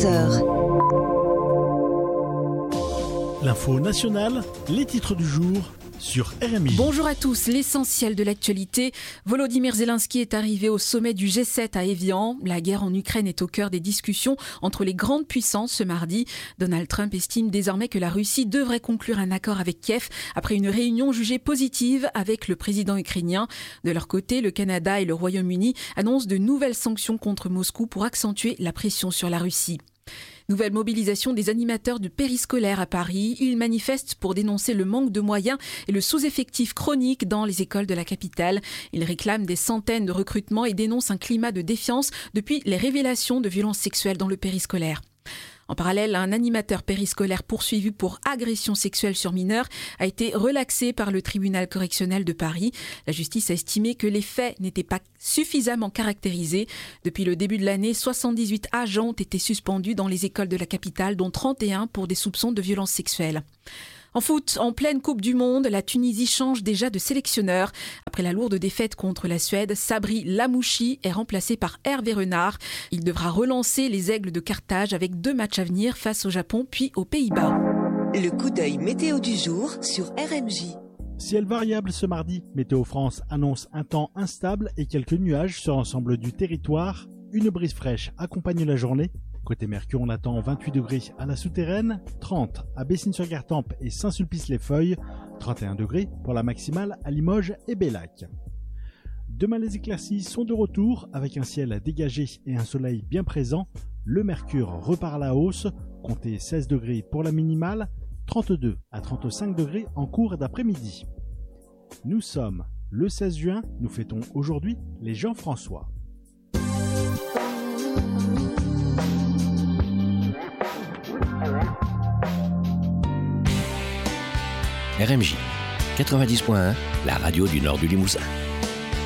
11h. L'info nationale, les titres du jour sur RMI. Bonjour à tous, l'essentiel de l'actualité. Volodymyr Zelensky est arrivé au sommet du G7 à Évian. La guerre en Ukraine est au cœur des discussions entre les grandes puissances ce mardi. Donald Trump estime désormais que la Russie devrait conclure un accord avec Kiev après une réunion jugée positive avec le président ukrainien. De leur côté, le Canada et le Royaume-Uni annoncent de nouvelles sanctions contre Moscou pour accentuer la pression sur la Russie. Nouvelle mobilisation des animateurs du périscolaire à Paris. Ils manifestent pour dénoncer le manque de moyens et le sous-effectif chronique dans les écoles de la capitale. Ils réclament des centaines de recrutements et dénoncent un climat de défiance depuis les révélations de violences sexuelles dans le périscolaire. En parallèle, un animateur périscolaire poursuivi pour agression sexuelle sur mineurs a été relaxé par le tribunal correctionnel de Paris. La justice a estimé que les faits n'étaient pas suffisamment caractérisés. Depuis le début de l'année, 78 agents ont été suspendus dans les écoles de la capitale, dont 31 pour des soupçons de violences sexuelles. En foot, en pleine Coupe du Monde, la Tunisie change déjà de sélectionneur. Après la lourde défaite contre la Suède, Sabri Lamouchi est remplacé par Hervé Renard. Il devra relancer les Aigles de Carthage avec 2 matchs à venir face au Japon puis aux Pays-Bas. Le coup d'œil météo du jour sur RMJ. Ciel variable ce mardi. Météo France annonce un temps instable et quelques nuages sur l'ensemble du territoire. Une brise fraîche accompagne la journée. Côté Mercure, on attend 28 degrés à la Souterraine, 30 à Bessines-sur-Gartempe et Saint-Sulpice-les-Feuilles, 31 degrés pour la maximale à Limoges et Bellac. Demain, les éclaircies sont de retour avec un ciel dégagé et un soleil bien présent. Le Mercure repart à la hausse, comptez 16 degrés pour la minimale, 32 à 35 degrés en cours d'après-midi. Nous sommes le 16 juin, nous fêtons aujourd'hui les Jean-François. RMJ 90.1, la radio du nord du Limousin.